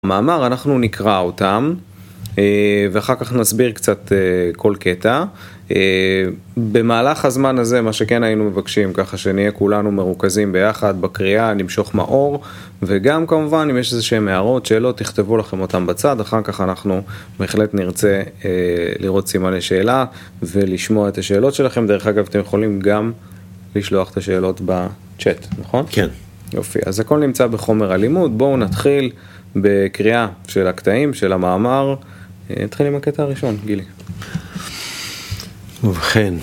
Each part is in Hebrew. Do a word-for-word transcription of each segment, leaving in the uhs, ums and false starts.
מאמר, אנחנו נקרא אותם, ואחר כך נסביר קצת כל קטע. במהלך הזמן הזה, מה שכן היינו מבקשים, ככה שנהיה כולנו מרוכזים ביחד בקריאה, נמשוך מאור, וגם כמובן, אם יש איזה שהם הערות, שאלות, תכתבו לכם אותם בצד, אחר כך אנחנו בהחלט נרצה לראות סימני שאלה, ולשמוע את השאלות שלכם. דרך אגב, אתם יכולים גם לשלוח את השאלות בצ'אט, נכון? כן. יופי, אז הכל נמצא בחומר הלימוד. בואו נתחיל בקריאה של הקטעים, של המאמר. נתחיל עם הקטע הראשון, גילי. ובכן,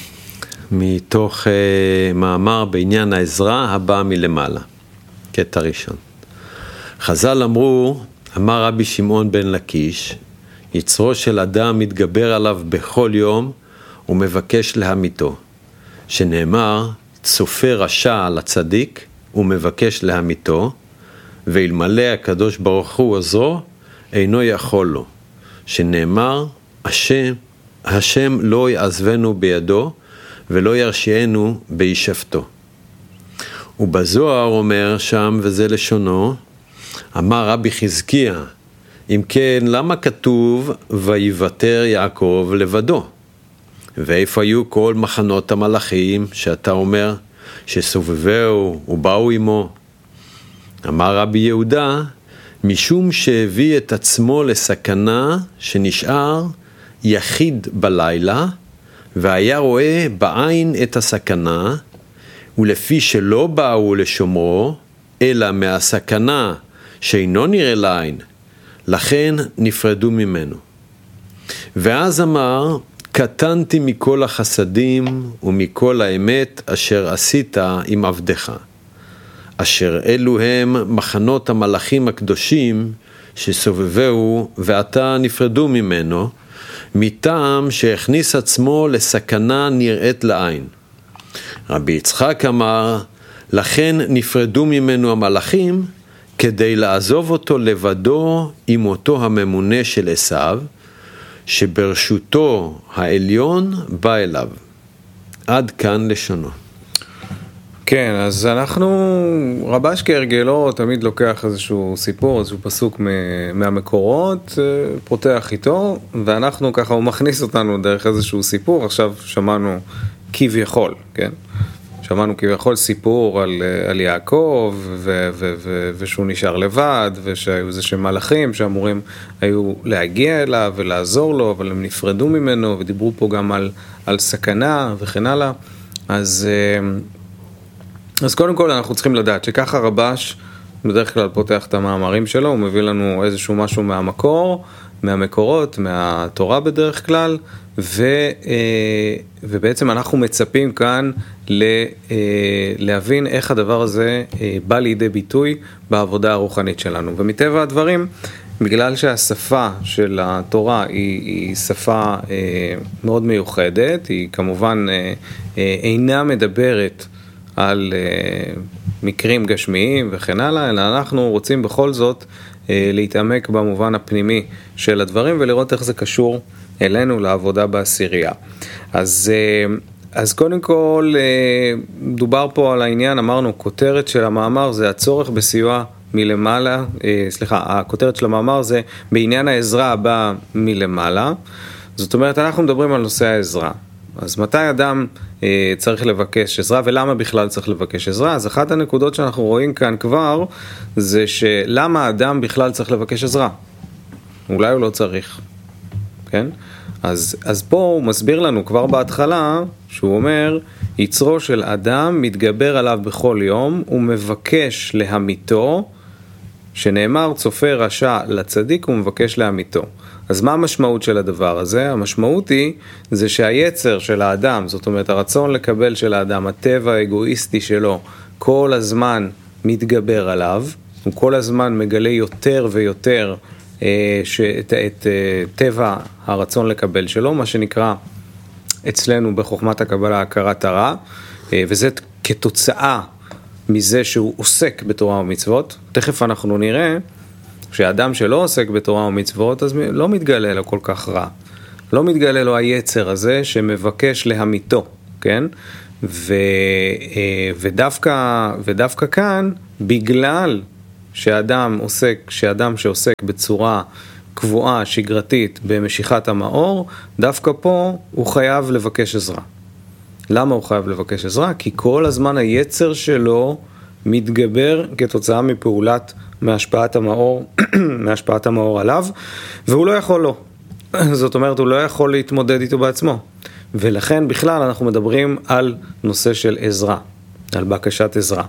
מתוך uh, מאמר בעניין העזרה הבא מלמעלה. קטע ראשון. חז"ל אמרו, אמר רבי שמעון בן לקיש, יצרו של אדם מתגבר עליו בכל יום ומבקש להמיתו. שנאמר, צופה רשע על הצדיק ומבקש להמיתו, ואלמלא הקדוש ברוך הוא עזרו, אינו יכול לו. שנאמר, השם, השם לא יעזבנו בידו, ולא ירשיענו בישפטו. ובזוהר אומר שם, וזה לשונו, אמר רבי חזקיה, אם כן, למה כתוב, ויוותר יעקב לבדו? ואיפה היו כל מחנות המלאכים, שאתה אומר, שסובבהו ובאו עמו? אמר רבי יהודה, משום שהביא את עצמו לסכנה שנשאר יחיד בלילה, והיה רואה בעין את הסכנה, ולפי שלא באו לשומרו, אלא מהסכנה שאינו נראה לעין, לכן נפרדו ממנו. ואז אמר, קטנתי מכל החסדים ומכל האמת אשר עשית עם עבדך. אשר אלו הם מחנות המלאכים הקדושים שסובבהו ועתה נפרדו ממנו, מטעם שהכניס עצמו לסכנה נראית לעין. רבי יצחק אמר, לכן נפרדו ממנו המלאכים, כדי לעזוב אותו לבדו עם אותו הממונה של עשיו, שברשותו העליון בא אליו. עד כאן לשונו. כן, אז אנחנו, רבש כהרגלו תמיד לוקח איזשהו סיפור, איזשהו פסוק מהמקורות, פותח איתו, ואנחנו ככה, הוא מכניס אותנו דרך איזשהו סיפור. עכשיו שמענו כביכול, כן? שמענו כביכול סיפור על, על יעקב, ו, ו, ו, ושהוא נשאר לבד, ושהיו איזה שהם מלאכים שאמורים היו להגיע אליו ולעזור לו, אבל הם נפרדו ממנו, ודיברו פה גם על, על סכנה וכן הלאה. אז... אז קודם כל אנחנו צריכים לדעת שככה רבש בדרך כלל פותח את המאמרים שלו, הוא מביא לנו איזשהו משהו מהמקור, מהמקורות, מהתורה בדרך כלל, ו, ובעצם אנחנו מצפים כאן להבין איך הדבר הזה בא לידי ביטוי בעבודה הרוחנית שלנו. ומטבע הדברים, בגלל שהשפה של התורה היא, היא שפה מאוד מיוחדת, היא כמובן אינה מדברת על uh, מקרים גשמיים וכן הלאה, אלא אנחנו רוצים בכל זאת uh, להתעמק במובן הפנימי של הדברים, ולראות איך זה קשור אלינו לעבודה בעשירייה. אז, uh, אז קודם כל, uh, דובר פה על העניין, אמרנו, כותרת של המאמר זה הצורך בסיוע מלמעלה, uh, סליחה, הכותרת של המאמר זה בעניין העזרה הבאה מלמעלה, זאת אומרת, אנחנו מדברים על נושא העזרה. אז מתי אדם אה, צריך לבקש עזרה, ולמה בכלל צריך לבקש עזרה? אז אחת הנקודות שאנחנו רואים כאן כבר, זה שלמה האדם בכלל צריך לבקש עזרה? אולי הוא לא צריך, כן? אז, אז פה הוא מסביר לנו כבר בהתחלה, שהוא אומר, יצרו של אדם מתגבר עליו בכל יום, ומבקש להמיתו, שנאמר צופה רשע לצדיק ומבקש להמיתו. אז מה המשמעות של הדבר הזה? המשמעות היא, זה שהיצר של האדם, זאת אומרת הרצון לקבל של האדם, הטבע האגואיסטי שלו, כל הזמן מתגבר עליו, הוא כל הזמן מגלה יותר ויותר אה, שאת, את אה, טבע הרצון לקבל שלו, מה שנקרא אצלנו בחוכמת הקבלה הכרת הרע, אה, וזה כתוצאה מזה שהוא עוסק בתורה ומצוות. תכף אנחנו נראה, כשאדם שלא עוסק בתורה ומצוות, אז לא מתגלה לו כל כך רע. לא מתגלה לו היצר הזה שמבקש להמיתו, כן? ו, ודווקא, ודווקא כאן, בגלל שאדם עוסק, שאדם שעוסק בצורה קבועה, שגרתית, במשיכת המאור, דווקא פה הוא חייב לבקש עזרה. למה הוא חייב לבקש עזרה? כי כל הזמן היצר שלו מתגבר כתוצאה מפעולת מהשפעת המאור, מהשפעת המאור עליו, והוא לא יכול לו. זאת אומרת, הוא לא יכול להתמודד איתו בעצמו. ולכן בכלל אנחנו מדברים על נושא של עזרה, על בקשת עזרה.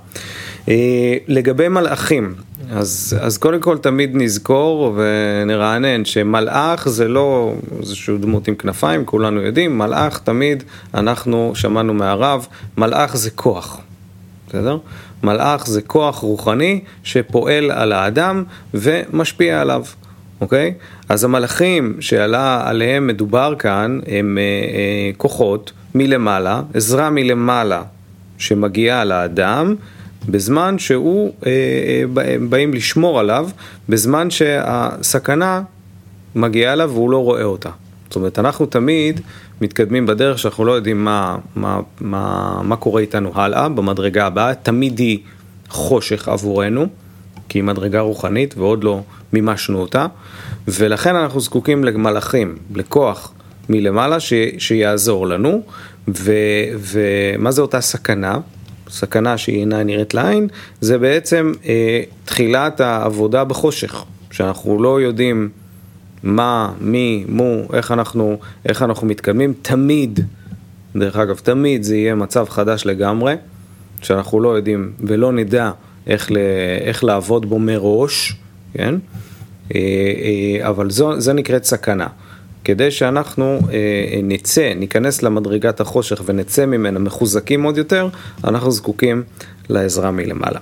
לגבי מלאכים, אז, אז קודם כל תמיד נזכור ונרענן שמלאך זה לא איזשהו דמות עם כנפיים, כולנו יודעים, מלאך תמיד, אנחנו שמענו מהרב, מלאך זה כוח, בסדר? מלאך זה כוח רוחני שפועל על האדם ומשפיע עליו, אוקיי? אז המלאכים שעלה עליהם מדובר כאן הם אה, אה, כוחות מלמעלה, עזרה מלמעלה שמגיעה לאדם, בזמן שהוא, אה, אה, באים לשמור עליו, בזמן שהסכנה מגיעה אליו והוא לא רואה אותה. זאת אומרת, אנחנו תמיד מתקדמים בדרך שאנחנו לא יודעים מה, מה, מה, מה קורה איתנו הלאה, במדרגה הבאה, תמיד היא חושך עבורנו, כי היא מדרגה רוחנית ועוד לא מימשנו אותה, ולכן אנחנו זקוקים למלאכים, לכוח מלמעלה ש, שיעזור לנו, ו, ומה זה אותה סכנה? סכנה שהיא אינה נראית לעין, זה בעצם אה, תחילת העבודה בחושך, שאנחנו לא יודעים מה, מי, מו, איך אנחנו, איך אנחנו מתקדמים, תמיד, דרך אגב, תמיד זה יהיה מצב חדש לגמרי, שאנחנו לא יודעים ולא נדע איך, ל, איך לעבוד בו מראש, כן? אה, אה, אבל זו, זה נקראת סכנה. כדי שאנחנו אה, נצא, ניכנס למדרגת החושך ונצא ממנה מחוזקים עוד יותר, אנחנו זקוקים לעזרה מלמעלה.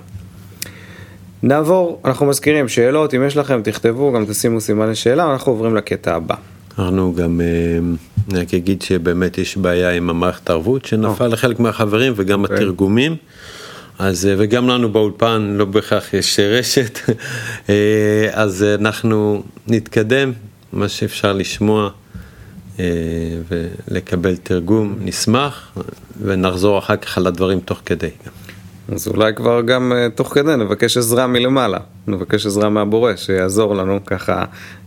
נעבור, אנחנו מזכירים שאלות, אם יש לכם תכתבו, גם תשימו סימן לשאלה, אנחנו עוברים לקטע הבא. אנחנו גם, אני אגיד שבאמת יש בעיה עם המערכת הערבות, שנפל לחלק מהחברים וגם okay. התרגומים, אז, וגם לנו באולפן לא בהכרח יש רשת, אז אנחנו נתקדם, מה שאפשר לשמוע ולקבל תרגום, נשמח, ונחזור אחר כך על הדברים תוך כדי. אז אולי כבר גם תוך כדי נבקש עזרה מלמעלה, נבקש עזרה מהבורא שיעזור לנו ככה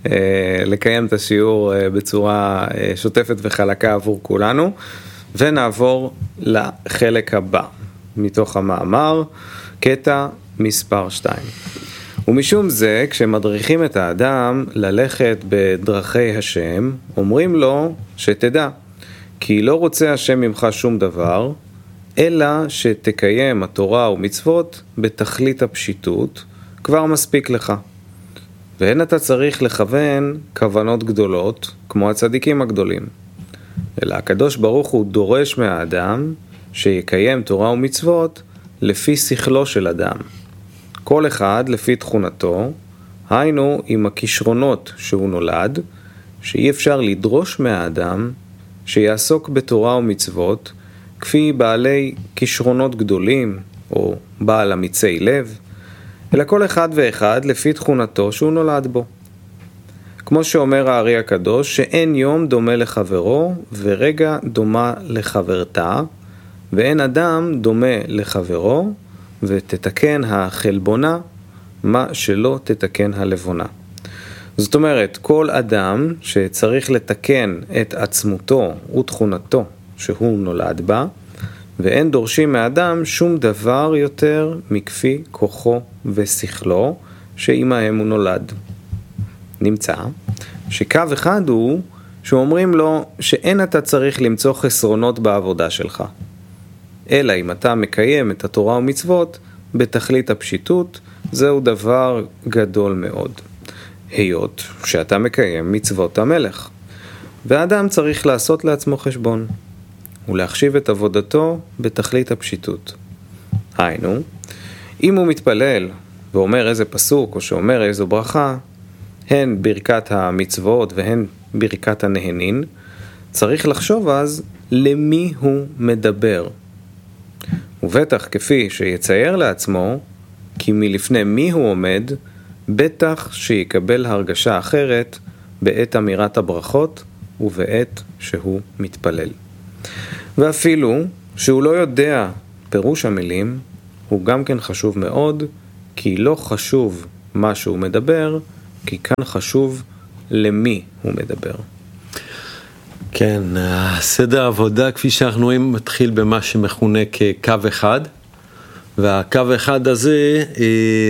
לקיים את השיעור בצורה שוטפת וחלקה עבור כולנו, ונעבור לחלק הבא מתוך המאמר, קטע מספר שתיים. ומשום זה, כשמדריכים את האדם ללכת בדרכי השם, אומרים לו שתדע, כי לא רוצה השם ממך שום דבר, אלא שתקיים התורה ומצוות בתכלית הפשיטות, כבר מספיק לך. ואין אתה צריך לכוון כוונות גדולות, כמו הצדיקים הגדולים. אלא הקדוש ברוך הוא דורש מהאדם שיקיים תורה ומצוות לפי שכלו של אדם. כל אחד לפי תכונתו, היינו עם הכישרונות שהוא נולד, שאי אפשר לדרוש מהאדם שיעסוק בתורה ומצוות, כפי בעלי כישרונות גדולים או בעל אמיצי לב, אלא כל אחד ואחד לפי תכונתו שהוא נולד בו. כמו שאומר הארי הקדוש, שאין יום דומה לחברו ורגע דומה לחברתה, ואין אדם דומה לחברו, ותתקן החלבונה מה שלא תתקן הלבונה. זאת אומרת, כל אדם שצריך לתקן את עצמותו ותכונתו שהוא נולד בה, ואין דורשים מאדם שום דבר יותר מכפי כוחו ושכלו שעימהם הוא נולד. נמצא שקו אחד הוא שאומרים לו שאין אתה צריך למצוא חסרונות בעבודה שלך, אלא אם אתה מקיים את התורה ומצוות בתכלית הפשיטות, זהו דבר גדול מאוד. היות שאתה מקיים מצוות המלך, והאדם צריך לעשות לעצמו חשבון, ולהחשיב את עבודתו בתכלית הפשיטות. היינו, אם הוא מתפלל ואומר איזה פסוק או שאומר איזו ברכה, הן ברכת המצוות והן ברכת הנהנין, צריך לחשוב אז למי הוא מדבר. ובטח כפי שיצייר לעצמו, כי מלפני מי הוא עומד, בטח שיקבל הרגשה אחרת בעת אמירת הברכות ובעת שהוא מתפלל. ואפילו שהוא לא יודע פירוש המילים, הוא גם כן חשוב מאוד, כי לא חשוב מה שהוא מדבר, כי כאן חשוב למי הוא מדבר. כן, הסדר העבודה, כפי שאנחנו רואים, מתחיל במה שמכונה כקו אחד, והקו אחד הזה, אה,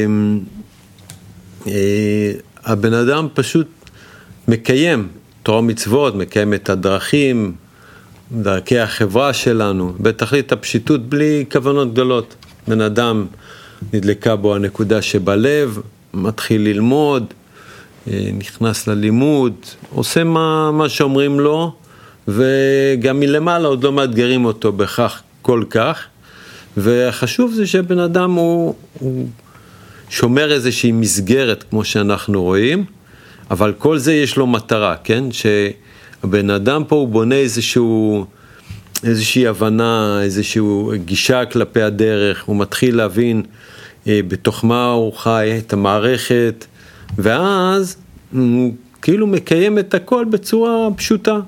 אה, הבן אדם פשוט מקיים תורה ומצוות, מקיים את הדרכים, דרכי החברה שלנו, בתכלית הפשיטות בלי כוונות גדולות. בן אדם נדלקה בו הנקודה שבלב, מתחיל ללמוד, נכנס ללימוד, עושה מה, מה שאומרים לו, וגם מלמעלה עוד לא מאתגרים אותו בכך כל כך, והחשוב זה שבן אדם הוא, הוא שומר איזושהי מסגרת כמו שאנחנו רואים, אבל כל זה יש לו מטרה, כן? שהבן אדם פה הוא בונה איזשהו, איזושהי הבנה, איזושהי גישה כלפי הדרך, הוא מתחיל להבין אה, בתוך מה הוא חי, את המערכת, ואז הוא כאילו מקיים את הכל בצורה פשוטה.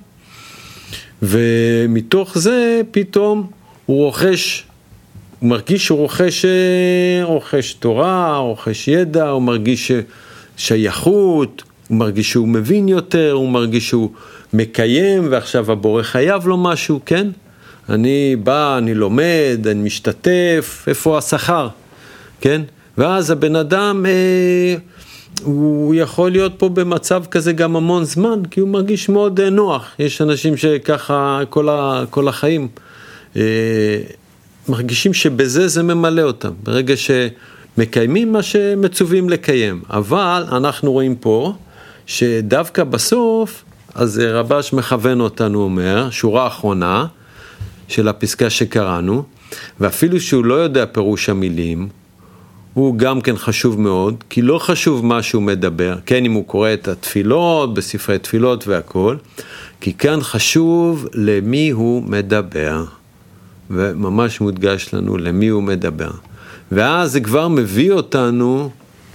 ומתוך זה פתאום הוא רוכש, הוא מרגיש שהוא רוכש, רוכש תורה, רוכש ידע, הוא מרגיש שייכות, הוא מרגיש שהוא מבין יותר, הוא מרגיש שהוא מקיים, ועכשיו הבורא חייב לו משהו, כן? אני בא, אני לומד, אני משתתף, איפה השכר, כן? ואז הבן אדם, אה, הוא יכול להיות פה במצב כזה גם המון זמן, כי הוא מרגיש מאוד נוח. יש אנשים שככה כל, ה, כל החיים אה, מרגישים שבזה זה ממלא אותם, ברגע שמקיימים מה שמצווים לקיים. אבל אנחנו רואים פה שדווקא בסוף, אז רבש מכוון אותנו, אומר, שורה אחרונה של הפסקה שקראנו, ואפילו שהוא לא יודע פירוש המילים, הוא גם כן חשוב מאוד, כי לא חשוב מה שהוא מדבר, כן, אם הוא קורא את התפילות, בספרי תפילות והכל, כי כאן חשוב למי הוא מדבר, וממש מודגש לנו למי הוא מדבר. ואז זה כבר מביא אותנו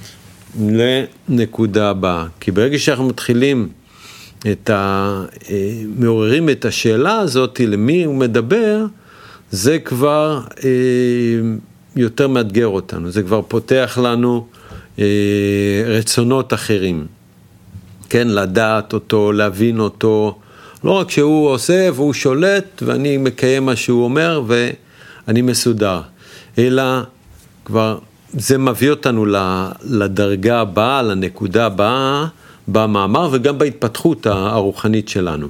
לנקודה הבאה, כי ברגע שאנחנו מתחילים את ה... מעוררים את השאלה הזאת, למי הוא מדבר, זה כבר יותר מאתגר אותנו, זה כבר פותח לנו רצונות אחרים, כן, לדעת אותו, להבין אותו, לא רק שהוא עושה והוא שולט ואני מקיים מה שהוא אומר ואני מסודר, אלא כבר זה מביא אותנו לדרגה הבאה, לנקודה הבאה, במאמר וגם בהתפתחות הרוחנית שלנו.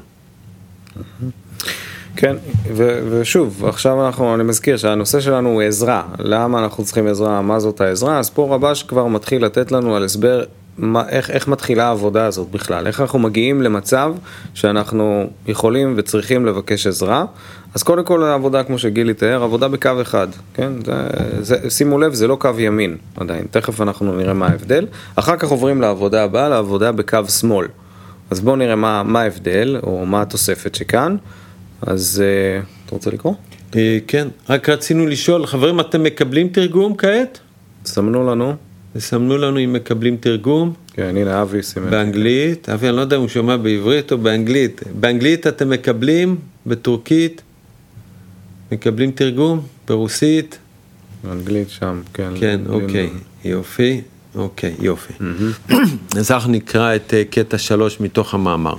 כן, ו- ושוב, עכשיו אנחנו, אני מזכיר שהנושא שלנו הוא עזרה. למה אנחנו צריכים עזרה? מה זאת העזרה? אז פה רבש כבר מתחיל לתת לנו על הסבר מה, איך, איך מתחילה העבודה הזאת בכלל, איך אנחנו מגיעים למצב שאנחנו יכולים וצריכים לבקש עזרה. אז קודם כל העבודה, כמו שגילי תיאר, עבודה בקו אחד, כן? זה, זה, שימו לב, זה לא קו ימין עדיין, תכף אנחנו נראה מה ההבדל. אחר כך עוברים לעבודה הבאה, לעבודה בקו שמאל. אז בואו נראה מה, מה ההבדל, או מה התוספת שכאן. אז אתה רוצה לקרוא? כן, רק רצינו לשאול, חברים, אתם מקבלים תרגום כעת? סמנו לנו. סמנו לנו אם מקבלים תרגום. כן, הנה אבי סימן. באנגלית, אבי, אני לא יודע אם הוא שומע בעברית או באנגלית. באנגלית אתם מקבלים, בטורקית, מקבלים תרגום, ברוסית. באנגלית שם, כן. כן, אוקיי, יופי, אוקיי, יופי. אז אנחנו נקרא את קטע שלוש מתוך המאמר.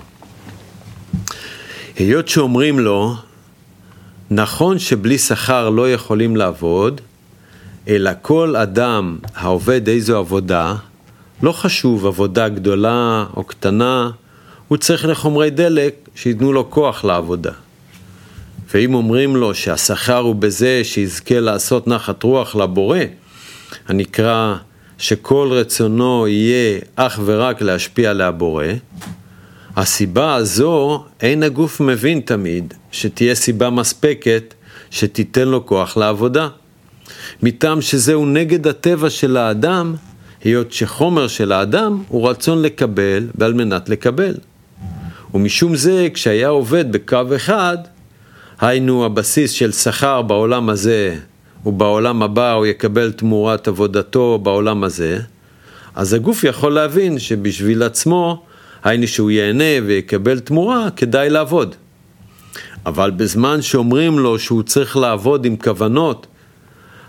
היות שאומרים לו, נכון שבלי שכר לא יכולים לעבוד, אלא כל אדם העובד איזו עבודה, לא חשוב עבודה גדולה או קטנה, הוא צריך לחומרי דלק שיתנו לו כוח לעבודה. ואם אומרים לו שהשכר הוא בזה שיזכה לעשות נחת רוח לבורא, הנקרא שכל רצונו יהיה אך ורק להשפיע לבורא, הסיבה הזו אין הגוף מבין תמיד שתהיה סיבה מספקת שתיתן לו כוח לעבודה. מטעם שזהו נגד הטבע של האדם, היות שחומר של האדם הוא רצון לקבל ועל מנת לקבל. ומשום זה כשהיה עובד בקו אחד, היינו הבסיס של שכר בעולם הזה ובעולם הבא הוא יקבל תמורת עבודתו בעולם הזה, אז הגוף יכול להבין שבשביל עצמו היינו שהוא ייהנה ויקבל תמורה, כדאי לעבוד. אבל בזמן שאומרים לו שהוא צריך לעבוד עם כוונות,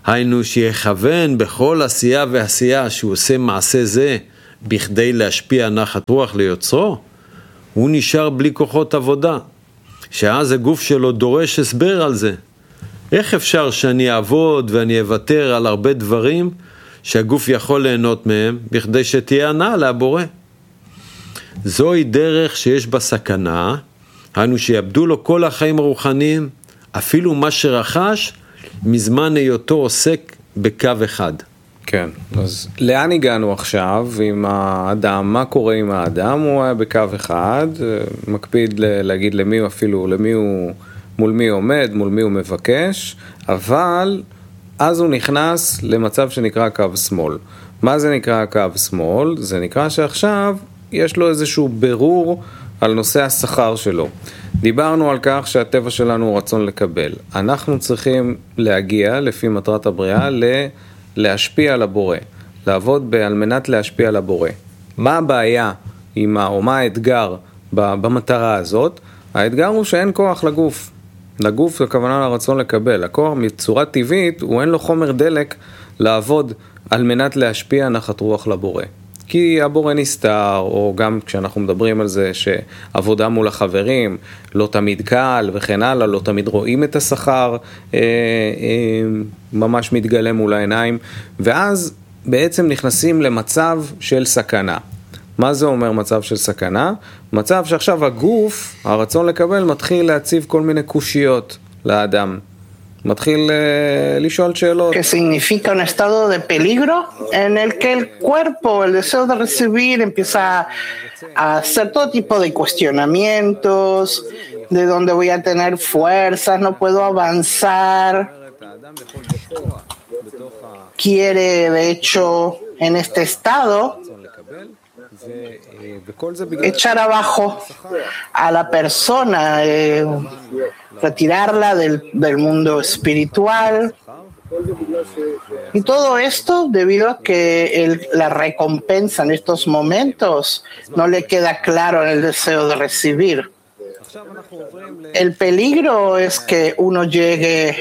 היינו שיכוון בכל עשייה ועשייה שהוא עושה מעשה זה בכדי להשפיע נחת רוח ליוצרו, הוא נשאר בלי כוחות עבודה, שאז הגוף שלו דורש הסבר על זה. איך אפשר שאני אעבוד ואני אוותר על הרבה דברים שהגוף יכול ליהנות מהם בכדי שתהיה הנאה לבורא? זוהי דרך שיש בה סכנה, היינו שיאבדו לו כל החיים הרוחניים, אפילו מה שרכש מזמן היותו עוסק בקו אחד. כן, אז לאן הגענו עכשיו עם האדם? מה קורה עם האדם? הוא היה בקו אחד, מקפיד להגיד למי הוא אפילו, למי הוא, מול מי הוא עומד, מול מי הוא מבקש, אבל אז הוא נכנס למצב שנקרא קו שמאל. מה זה נקרא קו שמאל? זה נקרא שעכשיו יש לו איזשהו ברור על נושא השכר שלו. דיברנו על כך שהטבע שלנו הוא רצון לקבל. אנחנו צריכים להגיע, לפי מטרת הבריאה, ל... להשפיע על הבורא, לעבוד על מנת להשפיע על הבורא. מה הבעיה עם ה... או מה האתגר במטרה הזאת? האתגר הוא שאין כוח לגוף. לגוף הכוונה לרצון לקבל. הכוח מצורה טבעית, הוא אין לו חומר דלק לעבוד על מנת להשפיע נחת רוח לבורא. כי הבורא נסתר, או גם כשאנחנו מדברים על זה שעבודה מול החברים לא תמיד קל וכן הלאה, לא תמיד רואים את השכר אה, אה, ממש מתגלה מול העיניים, ואז בעצם נכנסים למצב של סכנה. מה זה אומר מצב של סכנה? מצב שעכשיו הגוף, הרצון לקבל, מתחיל להציב כל מיני קושיות לאדם. מתחיל uh, לשאול שאלות. Que significa un estado de peligro en el que el cuerpo, el deseo de recibir, empieza a hacer todo tipo de cuestionamientos, de dónde voy a tener fuerzas, no puedo avanzar. Quiere, de hecho, en este estado, echar abajo a la persona, eh, retirarla del, del mundo espiritual, y todo esto debido a que el, la recompensa en estos momentos no le queda claro en el deseo de recibir. El peligro es que uno llegue.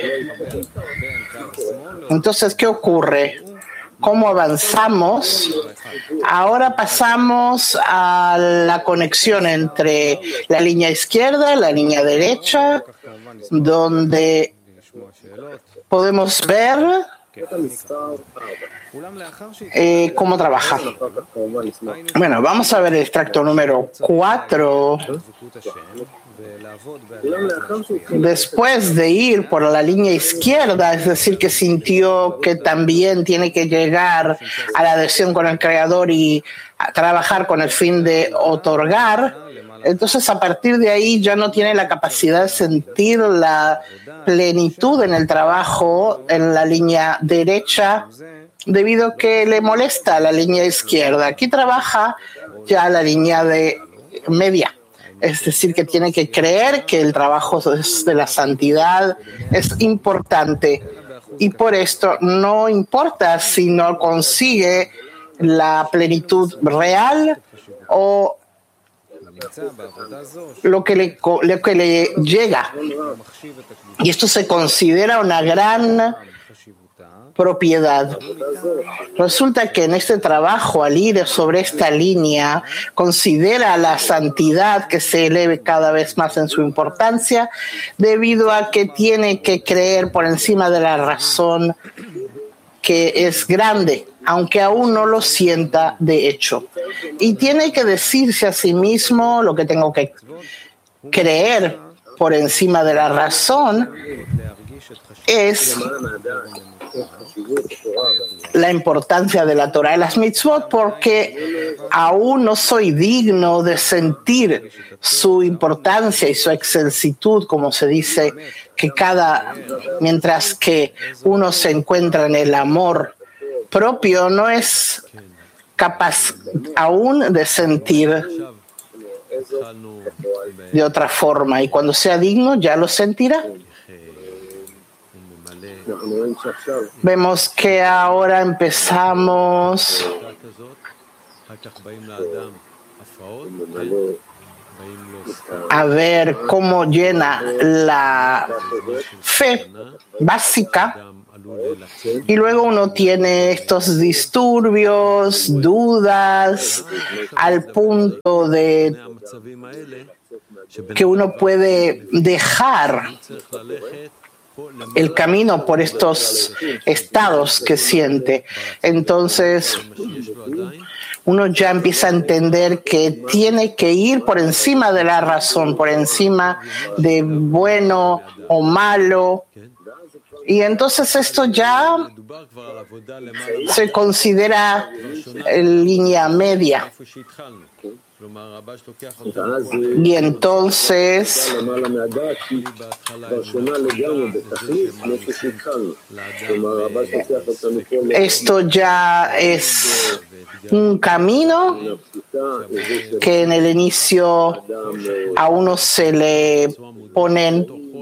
Entonces, ¿qué ocurre? ¿Cómo avanzamos? Ahora pasamos a la conexión entre la línea izquierda y la línea derecha, donde podemos ver eh, cómo trabajar. Bueno, vamos a ver el extracto número cuatro. Después de ir por la línea izquierda, es decir, que sintió que también tiene que llegar a la adhesión con el Creador y a trabajar con el fin de otorgar, entonces a partir de ahí ya no tiene la capacidad de sentir la plenitud en el trabajo en la línea derecha, debido a que le molesta la línea izquierda. Aquí trabaja ya la línea de media. Es decir, que tiene que creer que el trabajo de la santidad es importante y por esto no importa si no consigue la plenitud real o lo que le, lo que le llega. Y esto se considera una gran propiedad. Resulta que en este trabajo, al ir sobre esta línea, considera la santidad que se eleve cada vez más en su importancia, debido a que tiene que creer por encima de la razón que es grande, aunque aún no lo sienta de hecho. Y tiene que decirse a sí mismo lo que tengo que creer por encima de la razón es la importancia de la Torah y las mitzvot, porque aún no soy digno de sentir su importancia y su excelsitud, como se dice, que cada, mientras que uno se encuentra en el amor propio, no es capaz aún de sentir de otra forma, y cuando sea digno ya lo sentirá. Vemos que ahora empezamos a ver cómo llena la fe básica, y luego uno tiene estos disturbios, dudas, al punto de que uno puede dejar el camino por estos estados que siente. Entonces, uno ya empieza a entender que tiene que ir por encima de la razón, por encima de bueno o malo. Y entonces esto ya se considera línea media. Y entonces esto ya es un camino que en el inicio a uno se le ponen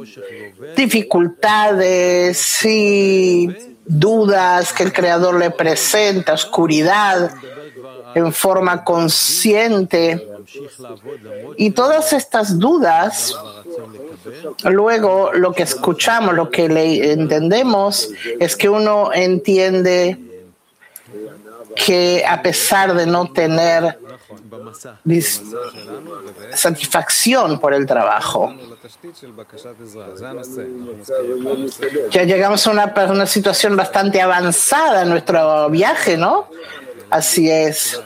dificultades y dudas que el Creador le presenta, oscuridad en forma consciente, y todas estas dudas, luego lo que escuchamos, lo que le entendemos es que uno entiende que a pesar de no tener satisfacción por el trabajo, ya llegamos a una, una situación bastante avanzada en nuestro viaje, ¿no? Así es.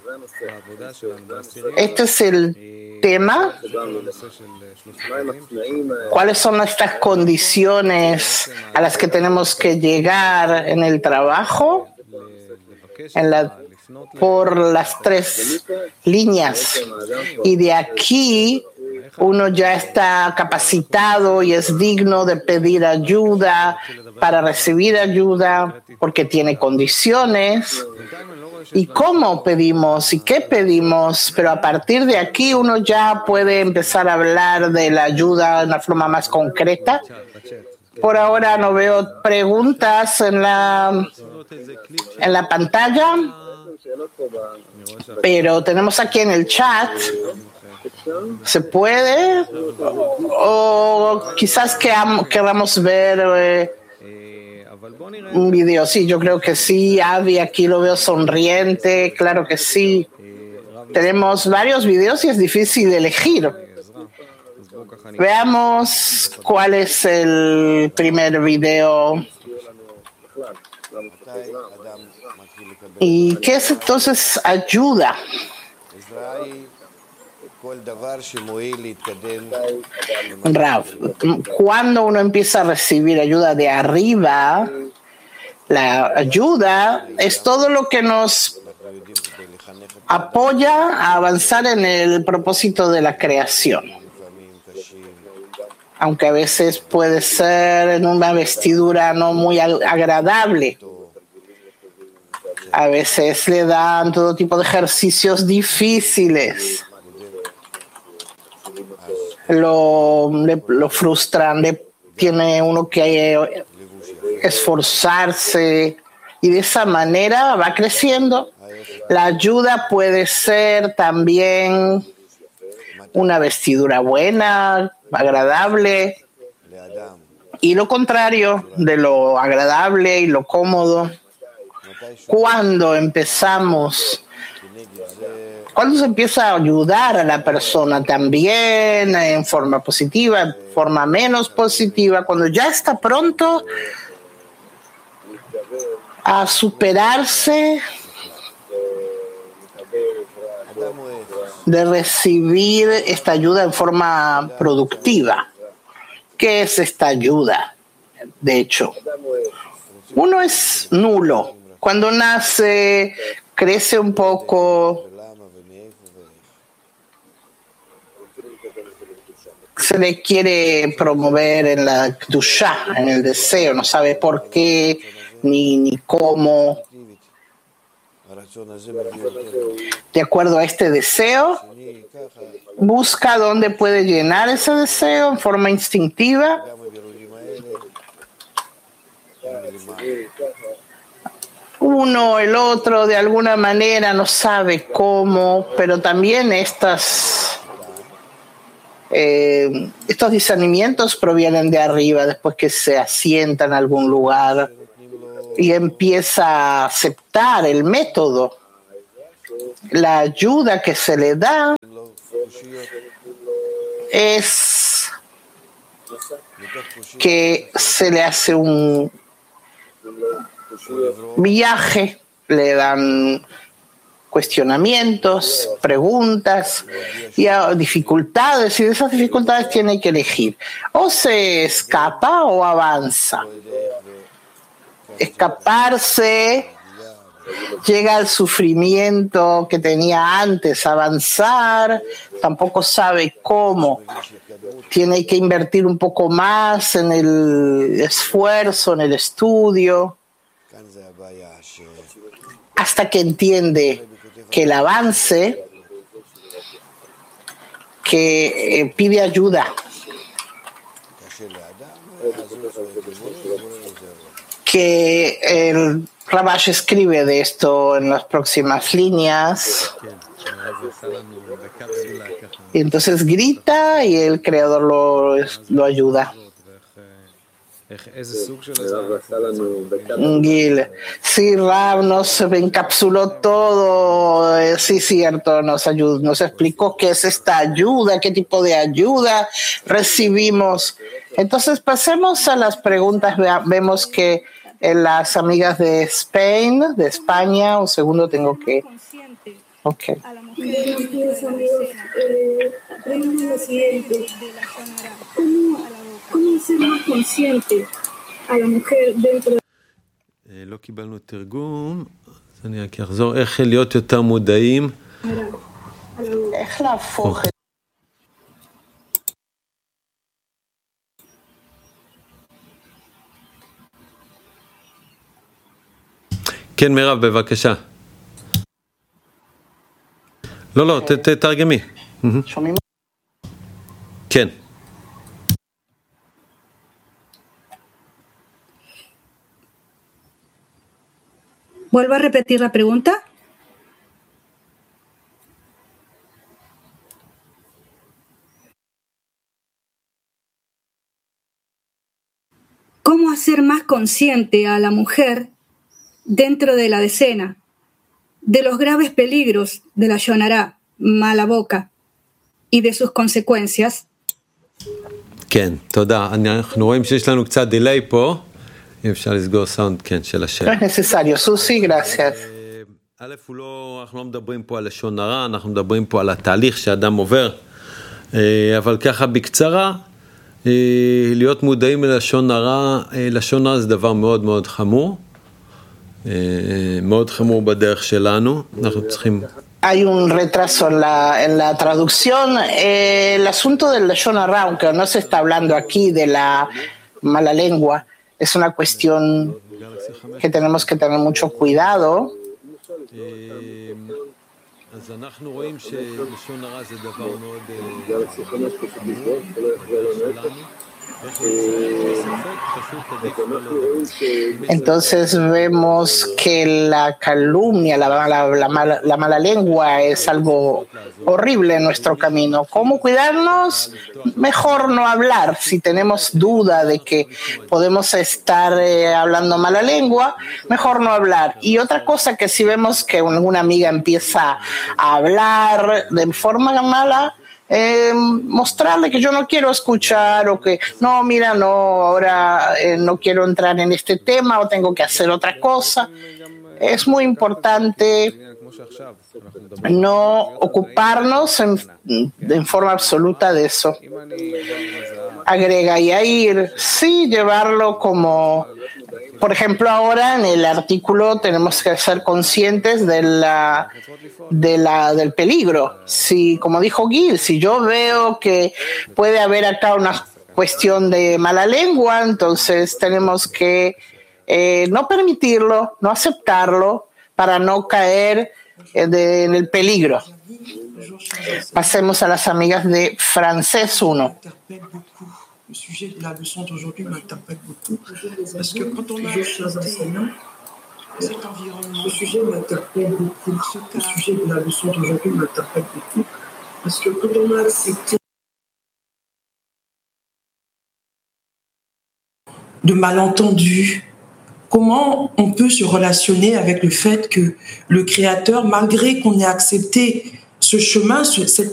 Este es el tema. ¿Cuáles son estas condiciones a las que tenemos que llegar en el trabajo? En la, por las tres líneas. Y de aquí uno ya está capacitado y es digno de pedir ayuda, para recibir ayuda, porque tiene condiciones. ¿Y cómo pedimos? ¿Y qué pedimos? Pero a partir de aquí uno ya puede empezar a hablar de la ayuda de una forma más concreta. Por ahora no veo preguntas en la, en la pantalla, pero tenemos aquí en el chat. ¿Se puede? O quizás que queramos ver eh, un video. Sí, yo creo que sí. Avi, aquí lo veo sonriente. Claro que sí. Tenemos varios videos y es difícil elegir. Veamos cuál es el primer video. ¿Y qué es entonces ayuda? Rav, cuando uno empieza a recibir ayuda de arriba, la ayuda es todo lo que nos apoya a avanzar en el propósito de la creación. Aunque a veces puede ser en una vestidura no muy agradable. A veces le dan todo tipo de ejercicios difíciles. Lo, le, lo frustran, le, tiene uno que esforzarse y de esa manera va creciendo. La ayuda puede ser también una vestidura buena, agradable, y lo contrario de lo agradable y lo cómodo. Cuando empezamos, cuando se empieza a ayudar a la persona también en forma positiva, en forma menos positiva, cuando ya está pronto a superarse, de recibir esta ayuda en forma productiva. ¿Qué es esta ayuda? De hecho, uno es nulo. Cuando nace, crece un poco, se le quiere promover en la Kedushá, en el deseo, no sabe por qué ni, ni cómo. De acuerdo a este deseo, busca dónde puede llenar ese deseo en forma instintiva. Uno, el otro, de alguna manera no sabe cómo, pero también estas eh, estos discernimientos provienen de arriba, después que se asienta en algún lugar y empieza a aceptar el método, la ayuda que se le da es que se le hace un viaje, le dan cuestionamientos, preguntas y dificultades, y de esas dificultades tiene que elegir. O se escapa o avanza. Escaparse llega al sufrimiento que tenía antes, avanzar, tampoco sabe cómo. Tiene que invertir un poco más en el esfuerzo, en el estudio, hasta que entiende que el avance, que eh, pide ayuda, que el Rabash escribe de esto en las próximas líneas. Y entonces grita y el creador lo, lo ayuda. Gil, sí, Rab nos encapsuló todo, eh, sí, cierto, nos ayudó, nos explicó qué es esta ayuda, qué tipo de ayuda recibimos. Entonces pasemos a las preguntas. Vemos que en las amigas de Spain, de España, un segundo tengo que... Ok. ¿Cómo ser más consciente a la mujer dentro? לא קיבלנו תרגום, אז אני רק אחזור. איך להיות יותר מודעים? איך להפוך את... כן, מירב, בבקשה. לא, לא, תתרגמי. שומעים? כן. ¿Vuelvo a repetir la pregunta? ¿Cómo hacer más consciente a la mujer dentro de la decena de los graves peligros de la Yonará, mala boca, y de sus consecuencias? כן, תודה. אנחנו רואים שיש לנו קצת דיליי פה. אם אפשר לסגור סאונד, כן, של השאלה. No es necesario, Susi, gracias. א', אנחנו לא מדברים פה על לשון הרע, אנחנו מדברים פה על התהליך שאדם עובר, אבל ככה בקצרה, להיות מודעים ללשון הרע, לשון הרע זה דבר מאוד מאוד חמור, מאוד חמור בדרך שלנו, אנחנו צריכים... Hay un retraso en la, en la traducción. Eh, el asunto del lashon hara, aunque no se está hablando aquí de la mala lengua, es una cuestión que tenemos que tener mucho cuidado. אז אנחנו רואים שלשון הרע זה דבר מאוד חמור שלנו. Entonces vemos que la calumnia, la, la, la, mala, la mala lengua es algo horrible en nuestro camino. ¿Cómo cuidarnos? Mejor no hablar. Si tenemos duda de que podemos estar eh, hablando mala lengua, mejor no hablar. Y otra cosa que si vemos que una amiga empieza a hablar de forma mala, Eh, mostrarle que yo no quiero escuchar o que no, mira, no, ahora eh, no quiero entrar en este tema o tengo que hacer otra cosa. Es muy importante no ocuparnos en, en forma absoluta de eso. Agrega Yair, sí, llevarlo como, por ejemplo, ahora en el artículo tenemos que ser conscientes de la, de la, del peligro. Si, como dijo Gil, si yo veo que puede haber acá una cuestión de mala lengua, entonces tenemos que eh, no permitirlo, no aceptarlo para no caer eh, de, en el peligro. Pasemos a las amigas de Francés uno. Le sujet de la leçon d'aujourd'hui m'interpelle beaucoup parce que quand on a accepté cet environnement, le sujet m'interpelle beaucoup. Le sujet de la leçon d'aujourd'hui m'interpelle beaucoup parce que quand on a accepté de malentendus. Comment on peut se relationner avec le fait que le Créateur, malgré qu'on ait accepté ce chemin, ce, cette